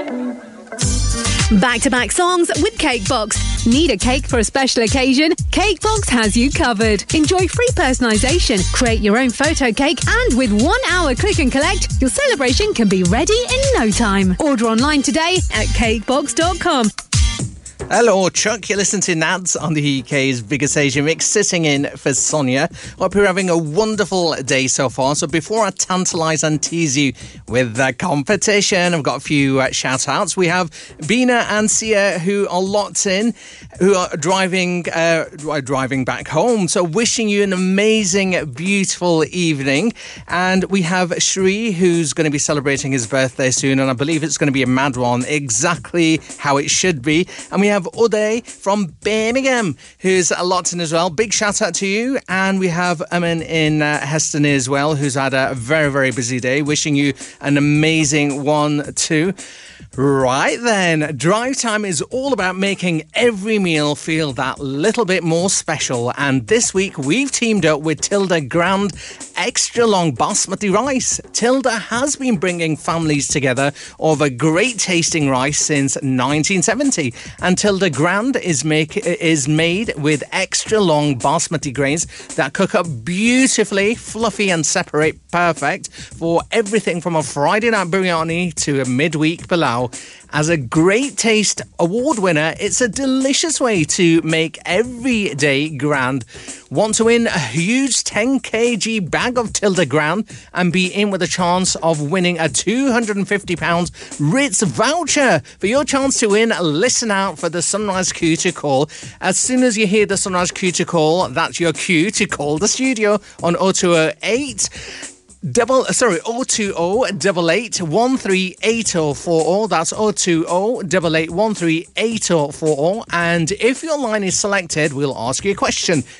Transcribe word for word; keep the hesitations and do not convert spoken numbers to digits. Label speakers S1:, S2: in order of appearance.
S1: Back-to-back songs with Cakebox. Need a cake for a special occasion? Cakebox has you covered. Enjoy free personalisation, create your own photo cake, and with one hour click and collect, your celebration can be ready in no time. Order online today at cakebox dot com.
S2: Hello, Chuck. You're listening to Nads on the U K's biggest Asia mix, sitting in for Sonia. Hope you're having a wonderful day so far. So before I tantalise and tease you with the competition, I've got a few uh, shout-outs. We have Bina and Sia, who are locked in, who are driving uh, driving back home. So wishing you an amazing, beautiful evening. And we have Shri, who's going to be celebrating his birthday soon, and I believe it's going to be a mad one, exactly how it should be. And we have Uday from Birmingham, who's locked in as well. Big shout out to you. And we have Amin in uh, Heston as well, who's had a very, very busy day. Wishing you an amazing one too. Right then, Drive Time is all about making every meal feel that little bit more special. And this week we've teamed up with Tilda Grand Extra Long Basmati Rice. Tilda has been bringing families together over great tasting rice since nineteen seventy. And Tilda Grand is, make, is made with extra long basmati grains that cook up beautifully, fluffy and separate perfect for everything from a Friday night biryani to a midweek pilau. As a Great Taste Award winner, it's a delicious way to make every day grand. Want to win a huge ten kilogram bag of Tilda Grand and be in with a chance of winning a two hundred fifty pounds Ritz voucher? For your chance to win, listen out for the Sunrise cue to call. As soon as you hear the Sunrise cue to call, that's your cue to call the studio on oh two oh eight Double, sorry, oh two oh eight eight one three eight oh four oh. That's oh two oh eight eight one three eight oh four oh. And if your line is selected, we'll ask you a question.